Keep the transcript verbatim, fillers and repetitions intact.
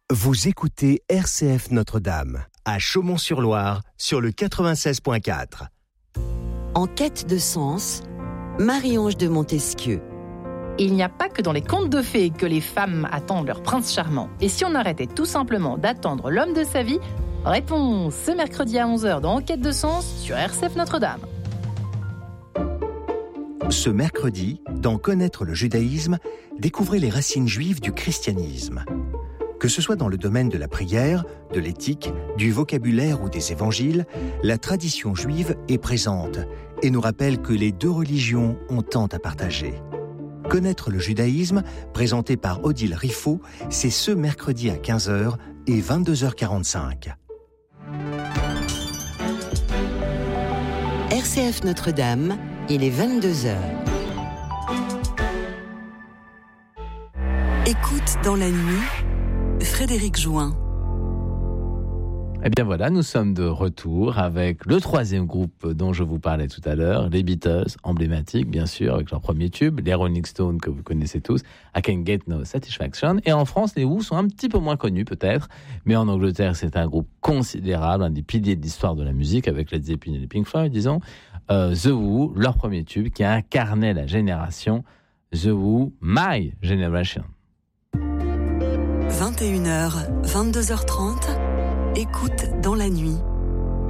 Vous écoutez R C F Notre-Dame, à Chaumont-sur-Loire, sur le quatre-vingt-seize point quatre. En quête de sens, Marie-Ange de Montesquieu. Il n'y a pas que dans les contes de fées que les femmes attendent leur prince charmant. Et si on arrêtait tout simplement d'attendre l'homme de sa vie? Réponse ce mercredi à onze heures dans En quête de sens sur R C F Notre-Dame. Ce mercredi, dans Connaître le judaïsme, découvrez les racines juives du christianisme. Que ce soit dans le domaine de la prière, de l'éthique, du vocabulaire ou des évangiles, la tradition juive est présente et nous rappelle que les deux religions ont tant à partager. Connaître le judaïsme, présenté par Odile Riffaut, c'est ce mercredi à quinze heures et vingt-deux heures quarante-cinq. R C F Notre-Dame, il est vingt-deux heures. Écoute dans la nuit, Frédéric Join. Eh bien voilà, nous sommes de retour avec le troisième groupe dont je vous parlais tout à l'heure, les Beatles, emblématiques bien sûr, avec leur premier tube, les Rolling Stones que vous connaissez tous, I Can't Get No Satisfaction. Et en France, les Who sont un petit peu moins connus peut-être, mais en Angleterre, c'est un groupe considérable, un des piliers de l'histoire de la musique, avec Led Zeppelin et les Pink Floyd, disons. Euh, The Who, leur premier tube qui incarnait la génération The Who, My Generation. vingt et une heures, vingt-deux heures trente, écoute dans la nuit.